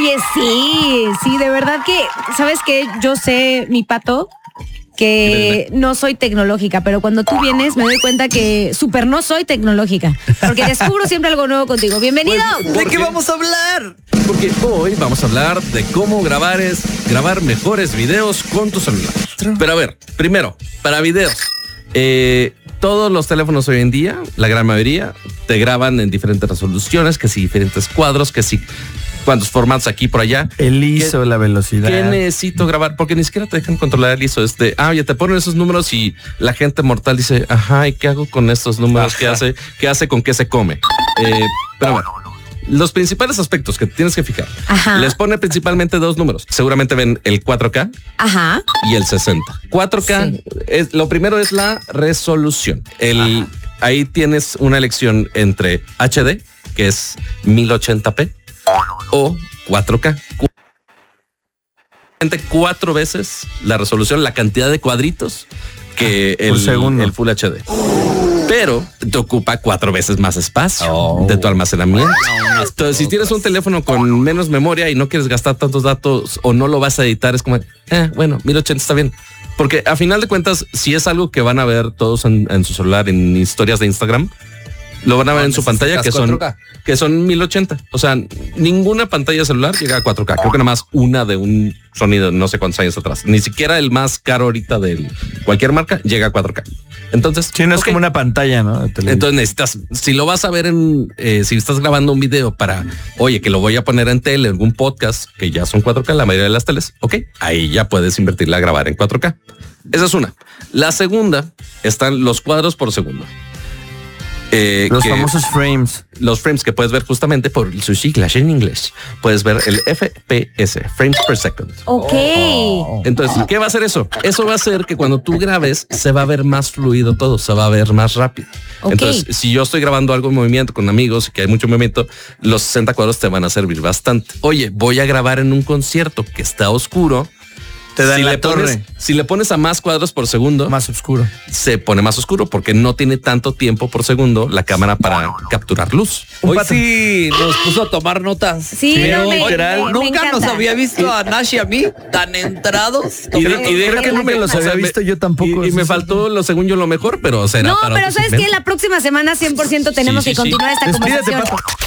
Oye, sí, de verdad que, ¿sabes qué? Yo sé, mi Pato, que no soy tecnológica, pero cuando tú vienes me doy cuenta que súper no soy tecnológica, porque descubro siempre algo nuevo contigo. ¡Bienvenido! ¿De qué vamos a hablar? Porque hoy vamos a hablar de cómo grabar mejores videos con tu celular. Pero a ver, primero, para videos. Todos los teléfonos hoy en día, la gran mayoría, te graban en diferentes resoluciones, que si diferentes cuadros, que si cuántos formatos aquí por allá. El ISO, la velocidad. ¿Qué necesito grabar? Porque ni siquiera te dejan controlar el ISO. Oye, te ponen esos números y la gente mortal dice, ajá, ¿y qué hago con estos números? ¿Qué hace con qué se come? Pero bueno, los principales aspectos que tienes que fijar. Ajá. Les pone principalmente dos números. Seguramente ven el 4K. Ajá. Y el 60. 4K, sí. Lo primero es la resolución. Ahí tienes una elección entre HD, que es 1080p, o 4K. 4 veces la resolución, la cantidad de cuadritos que el Full HD. Pero te ocupa 4 veces más espacio de tu almacenamiento. Entonces, si tienes un teléfono con menos memoria y no quieres gastar tantos datos o no lo vas a editar, es como, bueno, 1080 está bien. Porque a final de cuentas, si es algo que van a ver todos en su celular, en historias de Instagram, lo van a ver en su pantalla, que son 1080. O sea, ninguna pantalla celular llega a 4K. Creo que nada más una de un sonido, no sé cuántos años atrás. Ni siquiera el más caro ahorita de cualquier marca llega a 4K. Entonces, sí, no es como una pantalla, ¿no? Entonces necesitas, si lo vas a ver si estás grabando un video para, oye, que lo voy a poner en tele, algún podcast, que ya son 4K, la mayoría de las teles, ahí ya puedes invertirla a grabar en 4K. Esa es una. La segunda, están los cuadros por segundo. Los famosos frames. Los frames que puedes ver justamente por sus siglas en inglés. Puedes ver el FPS, frames per second. Ok. Entonces, ¿qué va a hacer eso? Eso va a hacer que cuando tú grabes se va a ver más fluido todo, se va a ver más rápido. Okay. Entonces, si yo estoy grabando algo en movimiento con amigos, que hay mucho movimiento, los 60 cuadros te van a servir bastante. Oye, voy a grabar en un concierto que está oscuro. Te da si le pones a más cuadros por segundo, más oscuro. Se pone más oscuro porque no tiene tanto tiempo por segundo la cámara para capturar luz. Hoy sí nos puso a tomar notas. Sí, pero literal. Nunca nos había visto a Nash y a mí tan entrados. Y creo que no me los había visto yo tampoco. Y me faltó, según yo, lo mejor, pero será no, para pero ¿sabes qué? La próxima semana 100% tenemos que continuar esta conversación.